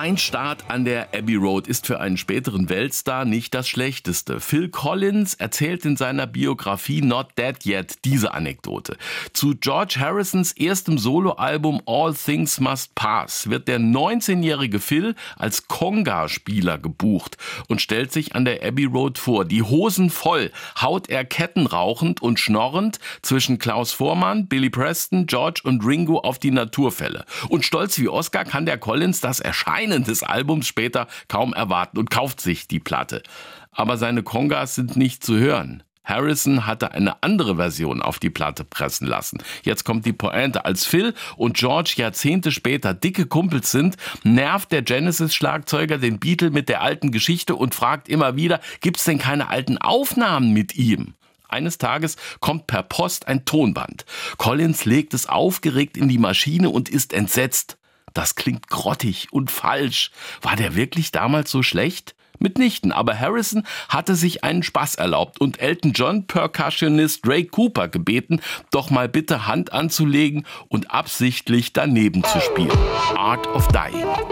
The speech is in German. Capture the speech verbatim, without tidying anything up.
Ein Start an der Abbey Road ist für einen späteren Weltstar nicht das Schlechteste. Phil Collins erzählt in seiner Biografie Not Dead Yet diese Anekdote. Zu George Harrisons erstem Soloalbum All Things Must Pass wird der neunzehnjährige Phil als Conga-Spieler gebucht und stellt sich an der Abbey Road vor. Die Hosen voll haut er kettenrauchend und schnorrend zwischen Klaus Voormann, Billy Preston, George und Ringo auf die Naturfälle. Und stolz wie Oscar kann der Collins das Erscheinen des Albums später kaum erwarten und kauft sich die Platte. Aber seine Congas sind nicht zu hören. Harrison hatte eine andere Version auf die Platte pressen lassen. Jetzt kommt die Pointe. Als Phil und George Jahrzehnte später dicke Kumpels sind, nervt der Genesis-Schlagzeuger den Beatle mit der alten Geschichte und fragt immer wieder, gibt's denn keine alten Aufnahmen mit ihm? Eines Tages kommt per Post ein Tonband. Collins legt es aufgeregt in die Maschine und ist entsetzt. Das klingt grottig und falsch. War der wirklich damals so schlecht? Mitnichten, aber Harrison hatte sich einen Spaß erlaubt und Elton John Percussionist Ray Cooper gebeten, doch mal bitte Hand anzulegen und absichtlich daneben zu spielen. Art of Dying.